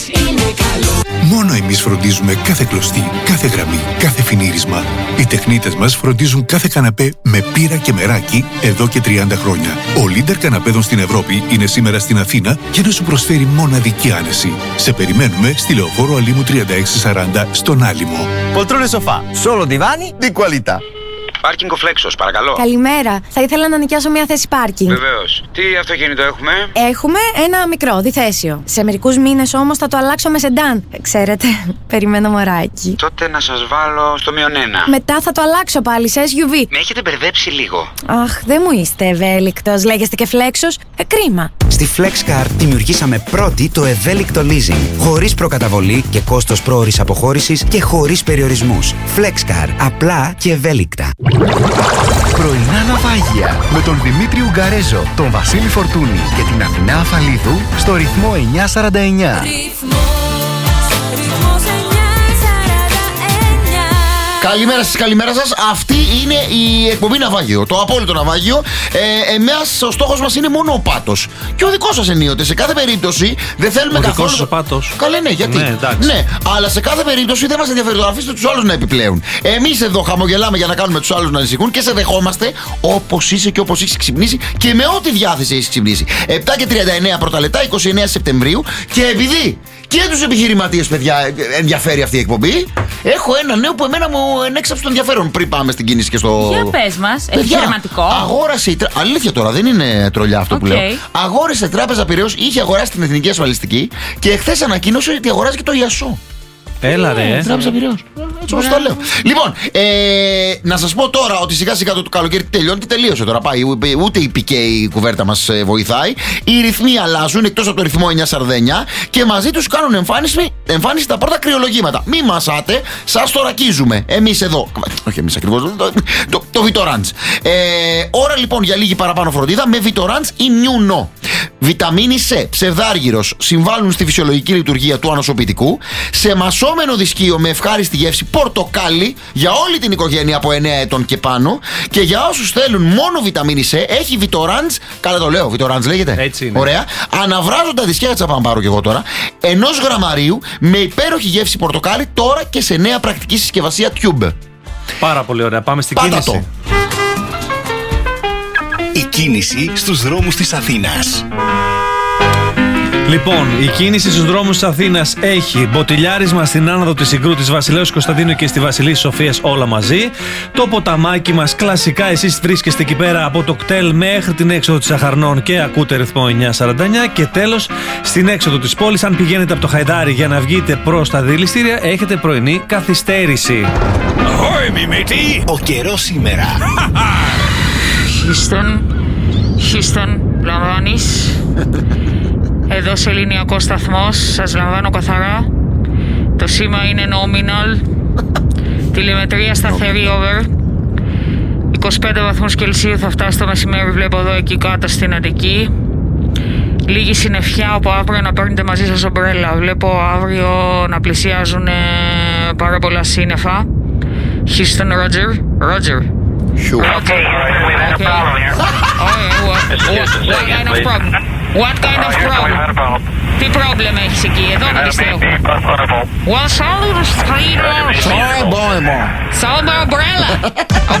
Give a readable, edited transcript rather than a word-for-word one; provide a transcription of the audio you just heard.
Μόνο εμείς φροντίζουμε κάθε κλωστή, κάθε γραμμή, κάθε φινίρισμα. Οι τεχνίτες μας φροντίζουν κάθε καναπέ με πύρα και μεράκι εδώ και 30 χρόνια. Ο leader καναπέδων στην Ευρώπη είναι σήμερα στην Αθήνα για να σου προσφέρει μοναδική άνεση. Σε περιμένουμε στη Λεωφόρο Αλήμου 3640 στον Άλυμο. Poltrone sofà, solo divani di qualità. Πάρκινγκ ο Φλέξος, παρακαλώ. Καλημέρα. Θα ήθελα να νοικιάσω μια θέση πάρκινγκ. Βεβαίως. Τι αυτοκίνητο έχουμε? Έχουμε ένα μικρό, διθέσιο. Σε μερικούς μήνες όμως θα το αλλάξω με σεντάν. Ξέρετε, περιμένω μωράκι. Τότε να σας βάλω στο -1. Μετά θα το αλλάξω πάλι σε SUV. Με έχετε μπερδέψει λίγο. Αχ, δεν μου είστε ευέλικτος. Λέγεστε και Φλέξος. Κρίμα. Στη FlexCar δημιουργήσαμε πρώτη το ευέλικτο leasing. Χωρίς προκαταβολή και κόστος πρόωρης αποχώρησης και χωρίς περιορισμούς. FlexCar. Απλά και ευέλικτα. Πρωινά ναυάγια με τον Δημήτρη Ουγγαρέζο, τον Βασίλη Φορτούνη και την Αθηνά Αφαλίδου στο ρυθμό 949. Καλημέρα σας, καλημέρα σας. Αυτή είναι η εκπομπή Ναυάγιο, το απόλυτο ναυάγιο. Εμάς ο στόχος μας είναι μόνο ο πάτος. Και ο δικός σας ενίοτε. Σε κάθε περίπτωση δεν θέλουμε καθόλου. Ο δικός σας ο πάτος. Καλά, ναι, γιατί. Ναι, αλλά σε κάθε περίπτωση δεν μας ενδιαφέρει το. Αφήστε τους άλλους να επιπλέουν. Εμείς εδώ χαμογελάμε για να κάνουμε τους άλλους να ανησυχούν και σε δεχόμαστε όπως είσαι και όπως έχεις ξυπνήσει και με ό,τι διάθεση έχεις ξυπνήσει. 7 και 39 πρώτα λεπτά, 29 Σεπτεμβρίου. Και επειδή και τους επιχειρηματίες, παιδιά, ενδιαφέρει αυτή η εκπομπή, έχω ένα νέο που εμένα μου ενέξαψε το ενδιαφέρον πριν πάμε στην κίνηση και στο. Για πες μας, επιχειρηματικό. Αγόρασε. Αλήθεια τώρα, δεν είναι τρολιά αυτό που λέω. Αγόρασε Τράπεζα Πειραιώς, είχε αγοράσει την Εθνική Ασφαλιστική και εχθές ανακοίνωσε ότι αγοράζει και το ΙΑΣΟ. Έλα ρε. Τράπεζα Πειραιώς. Έτσι όπως το λέω. Λοιπόν, να σας πω τώρα ότι σιγά σιγά το καλοκαίρι τελειώνει και τελείωσε τώρα. Πάει, ούτε η πικέ η κουβέρτα μας βοηθάει. Οι ρυθμοί αλλάζουν εκτός από το ρυθμό 949 και μαζί τους κάνουν εμφάνιση τα πρώτα κρυολογήματα. Μη μασάτε, σας το ρακίζουμε. Εμείς εδώ. Όχι εμείς ακριβώς. Το Vitorans. Ώρα λοιπόν για λίγη παραπάνω φροντίδα με Vitorans ή Νιουνό. Βιταμίνη C, ψευδάργυρος, συμβάλλουν στη φυσιολογική λειτουργία του ανοσοποιητικού. Σε μασόμενο δυσκείο με ευχάριστη γεύση πορτοκάλι για όλη την οικογένεια από 9 ετών και πάνω. Και για όσους θέλουν μόνο βιταμίνη C, έχει Vitorans. Καλά το λέω, Vitorans λέγεται. Έτσι είναι. Ωραία. Αναβράζοντα δισκιά, θα πάρω και εγώ τώρα. 1 γραμμαρίου με υπέροχη γεύση πορτοκάλι τώρα και σε νέα πρακτική συσκευασία Tube. Πάρα πολύ ωραία. Πάμε στην κίνηση. Η κίνηση στους δρόμους της Αθήνας. Λοιπόν, η κίνηση στους δρόμους της Αθήνας έχει μποτιλιάρισμα στην άνοδο της Ιγρού, της Βασιλέως Κωνσταντίνου και στη Βασιλής Σοφίας όλα μαζί. Το ποταμάκι μας κλασικά εσείς βρίσκεστε εκεί πέρα από το κτέλ μέχρι την έξοδο της Αχαρνών και ακούτε ρυθμό 949. Και τέλος, στην έξοδο της πόλης, αν πηγαίνετε από το Χαϊδάρι για να βγείτε προς τα δηληστήρια, έχετε πρωινή καθυστέρηση. Ahoy, μιμητή! Ο καιρός σήμερα. Houston, λαμβάνεις? Εδώ σε ελληνιακό σταθμός, σας λαμβάνω καθαρά. Το σήμα είναι nominal. Τηλεμετρία σταθερή over. 25 βαθμούς Κελσίου θα φτάσει το μεσημέρι, βλέπω εδώ εκεί κάτω στην Αττική. Λίγη συννεφιά, από αύριο να παίρνετε μαζί σας ομπρέλα. Βλέπω αύριο να πλησιάζουν πάρα πολλά σύννεφα. Houston, Roger. Sure. Okay. What kind of problem? Τι πρόβλημα έχεις εκεί, εδώ δεν πιστεύω. Well, solid street. Sorry, umbrella.